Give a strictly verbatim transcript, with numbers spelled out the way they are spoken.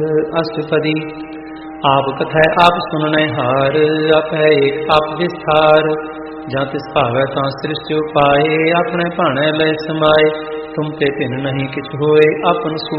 अष्टपदी। आप कथै आप सुनने हार, आप है एक आप विस्तार। ਜਾਂ ਤਿਸ ਭਾਵੈ ਤਾਂ ਸ੍ਰਿਸ਼ਟਿ ਉਪਾਏ, ਆਪਣੇ ਭਾਣੇ ਲੈ ਸਮਾਏ। ਤੁਮ ਤੇ ਭਿੰਨ ਨਹੀਂ ਕਿਛ ਹੋਏ, ਆਪਨ ਸੂ